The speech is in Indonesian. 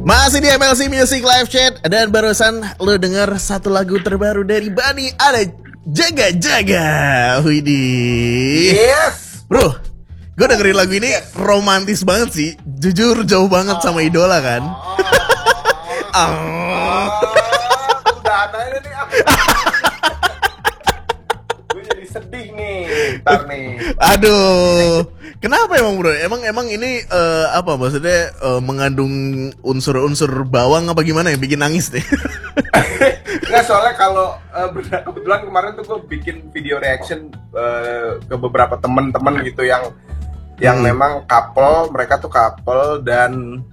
Masih di MLC Music Live Chat. Dan barusan lo denger satu lagu terbaru dari Bani. Ada Jaga Jaga. Widih. Yes. Bro, gue dengerin lagu ini romantis banget sih. Jujur jauh banget sama idola kan. Udah ada nih. Gue jadi sedih nih. Ntar nih. Aduh. Kenapa emang bro? Emang ini apa maksudnya mengandung unsur-unsur bawang apa gimana yang bikin nangis deh? Nggak, soalnya kalau kebetulan kemarin tuh gue bikin video reaction ke beberapa temen-temen gitu yang memang couple, mereka tuh couple dan